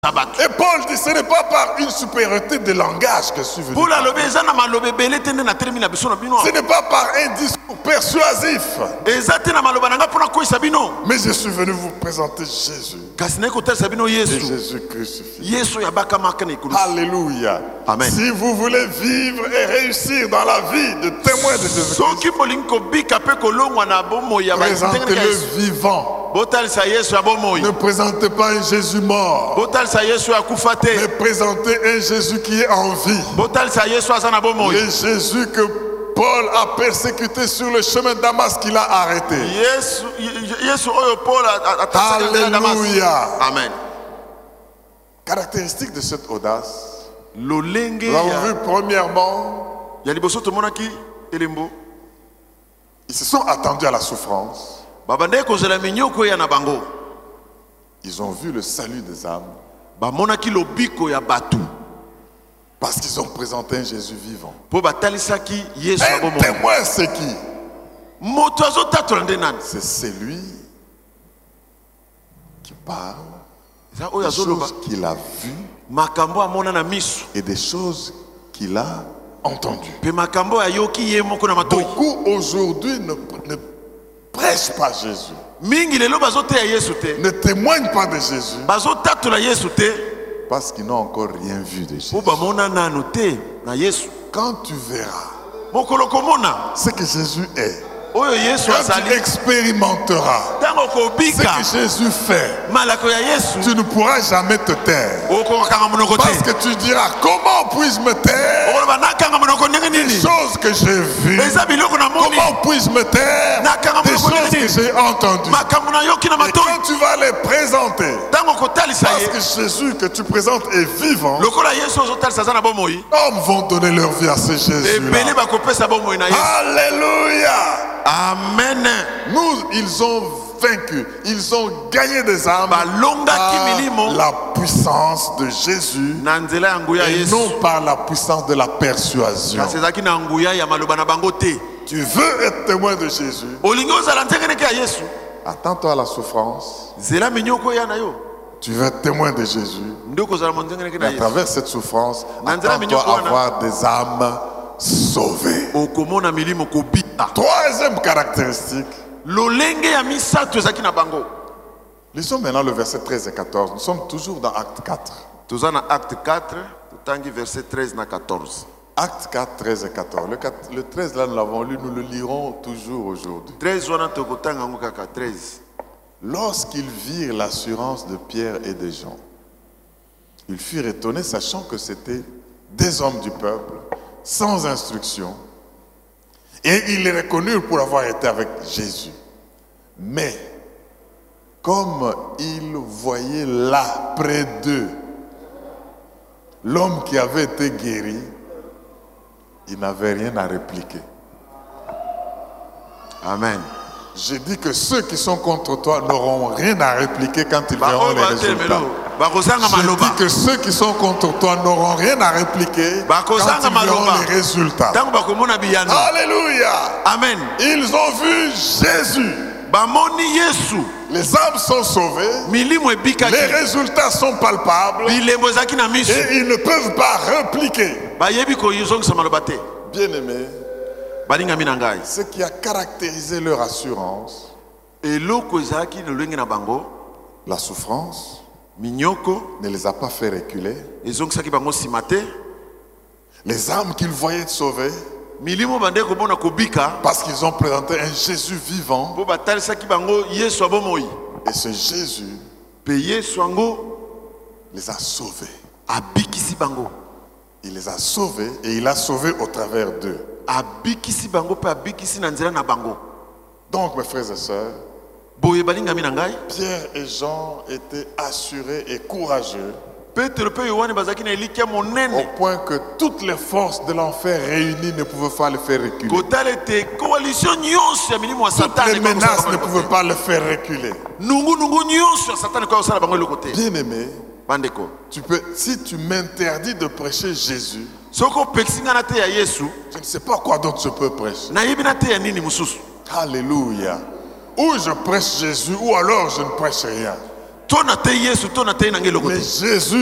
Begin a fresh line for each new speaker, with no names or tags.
Et Paul dit, ce n'est pas par une supériorité de langage que je suis venu. Ce n'est pas par un discours persuasif. Mais je suis venu vous présenter Jésus. Et Jésus crucifié. Alléluia.
Amen.
Si vous voulez vivre et réussir dans la vie de témoin de Jésus, présentez-le vivant. Ne présentez pas un Jésus mort, mais présentez un Jésus qui est en vie. Le Jésus que Paul a persécuté sur le chemin de Damas, qu'il a arrêté. Alléluia.
Amen.
Caractéristique de cette audace, nous avons vu premièrement, ils se sont attendus à la souffrance. Ils ont vu le salut des âmes. Parce qu'ils ont présenté un Jésus vivant. Un témoin, c'est qui? C'est celui qui parle des choses qu'il a vues et des choses qu'il a entendues. Beaucoup aujourd'hui ne prêchent pas Jésus, ne témoignent pas de Jésus parce qu'ils n'ont encore rien vu de Jésus. Quand tu verras ce que Jésus est, quand tu expérimenteras ce que Jésus fait, tu ne pourras jamais te taire. Parce que tu diras, comment puis-je me taire des choses que j'ai vues? Comment puis-je me taire des choses que j'ai entendues? Et quand tu vas les présenter, parce que Jésus que tu présentes est vivant, hommes vont donner leur vie à ce Jésus-là. Alléluia.
Amen.
Ils ont vaincu, ils ont gagné des âmes par la puissance de Jésus et non par la puissance de la persuasion. Tu veux être témoin de Jésus, attends-toi à la souffrance. Tu veux être témoin de Jésus, et à travers cette souffrance, attends-toi à voir des âmes sauvées. Troisième caractéristique, lisons maintenant le verset 13 et 14. Nous sommes toujours dans Acte 4.
Acte 4, verset 13 et 14.
Acte 4, 13 et 14. Le 13 là, nous l'avons lu, nous le lirons toujours aujourd'hui. Lorsqu'ils virent l'assurance de Pierre et de Jean, ils furent étonnés, sachant que c'était des hommes du peuple, sans instruction, et ils les reconnurent pour avoir été avec Jésus. Mais, comme ils voyaient là, près d'eux, l'homme qui avait été guéri, ils n'avaient rien à répliquer.
Amen.
J'ai dit que ceux qui sont contre toi n'auront rien à répliquer quand ils verront les résultats. Je dis que ceux qui sont contre toi n'auront rien à répliquer quand ils verront les résultats. Alléluia.
Amen.
Ils ont vu Jésus. Les âmes sont sauvées. Les résultats sont palpables. Et ils ne peuvent pas répliquer. Bien-aimés, ce qui a caractérisé leur assurance, la souffrance, ne les a pas fait reculer. Les âmes qu'ils voyaient sauvées, parce qu'ils ont présenté un Jésus vivant, et ce Jésus les a sauvés. Il les a sauvés et il a sauvé au travers d'eux. Donc mes frères et sœurs, Pierre et Jean étaient assurés et courageux au point que toutes les forces de l'enfer réunies ne pouvaient pas le faire reculer. Toutes les menaces ne pouvaient pas le faire reculer. Bien-aimé, si tu m'interdis de prêcher Jésus, je ne sais pas quoi d'autre je peux prêcher. Alléluia. Ou je prêche Jésus, ou alors je ne prêche rien. Mais Jésus